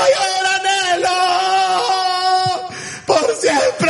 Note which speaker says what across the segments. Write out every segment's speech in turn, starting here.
Speaker 1: el anhelo por siempre.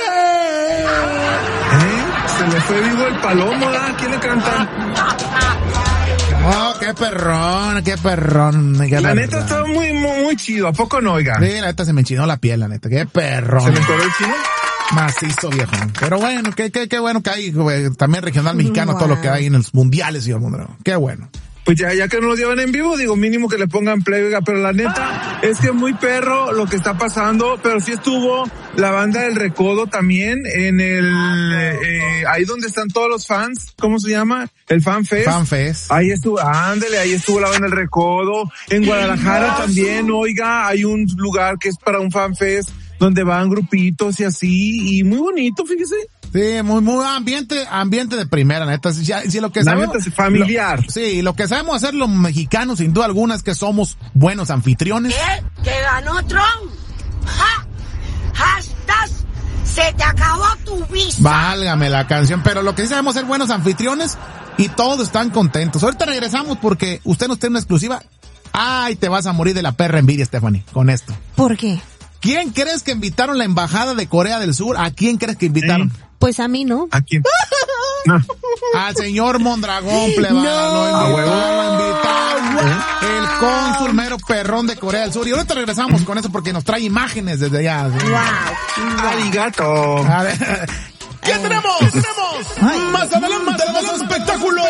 Speaker 2: Se le fue vivo el palomo, ¿ah? ¿Quién le canta?
Speaker 1: Oh, qué perrón.
Speaker 2: La neta estaba muy chido, ¿a poco no, oiga?
Speaker 1: Sí, la neta se me enchinó la piel, la neta, qué perrón.
Speaker 2: ¿Se me corrió el chino?
Speaker 1: Macizo, viejo. Pero bueno, qué bueno que hay, güey, también regional mexicano, todo lo que hay en los mundiales y el mundo. Qué bueno.
Speaker 2: Pues ya que no lo llevan en vivo, digo, mínimo que le pongan play, oiga, pero la neta es que muy perro lo que está pasando, pero sí estuvo la banda del Recodo también en ahí donde están todos los fans, ¿cómo se llama? El Fan Fest.
Speaker 1: Fan Fest.
Speaker 2: Ahí estuvo, ahí estuvo la banda del Recodo. En Guadalajara también, oiga, hay un lugar que es para un Fan Fest donde van grupitos y así, y muy bonito, fíjese.
Speaker 1: Sí, muy ambiente de primera, neta. Sí, lo que sabemos,
Speaker 2: neta es familiar.
Speaker 1: Lo que sabemos hacer los mexicanos, sin duda alguna, es que somos buenos anfitriones.
Speaker 3: ¿Qué? ¿Que ganó Trump? ¡Ja! ¡Hashtag! ¡Se te acabó tu visa!
Speaker 1: Válgame la canción, pero lo que sí sabemos es ser buenos anfitriones y todos están contentos. Ahorita regresamos porque usted nos tiene una exclusiva. Ay, te vas a morir de la perra envidia, Stephanie, con esto.
Speaker 4: ¿Por qué?
Speaker 1: ¿Quién crees que invitaron la embajada de Corea del Sur? ¿A quién crees que invitaron?
Speaker 4: Pues a mí no.
Speaker 2: ¿A quién? No.
Speaker 1: Al señor Mondragón, plebada.
Speaker 4: No.
Speaker 1: Lo invitaron. El cónsul mero perrón de Corea del Sur. Y ahorita regresamos con eso porque nos trae imágenes desde allá.
Speaker 4: Wow.
Speaker 2: Arigato.
Speaker 1: A ver. ¿Qué tenemos? Más adelante, más espectáculo.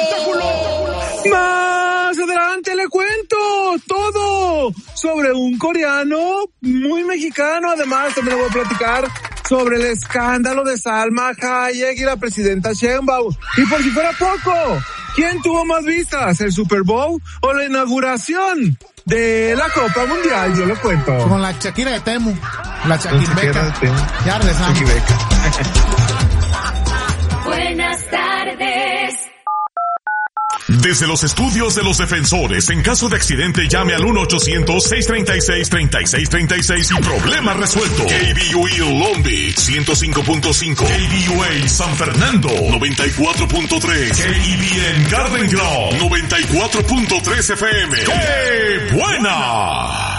Speaker 2: Más adelante le cuento todo sobre un coreano muy mexicano. Además, también le voy a platicar sobre el escándalo de Salma Hayek y la presidenta Sheinbaum. Y por si fuera poco, ¿quién tuvo más vistas? ¿El Super Bowl o la inauguración de la Copa Mundial? Yo lo cuento.
Speaker 1: Con la Shakira de Temu. La Shakira. Ya regresamos.
Speaker 5: Buenas tardes.
Speaker 6: Desde los estudios de los defensores, en caso de accidente llame al 1-800-636-3636 y problema resuelto. KBUE Long Beach 105.5, KBUA San Fernando 94.3, KEBN Garden Grove 94.3 FM. ¡Qué buena!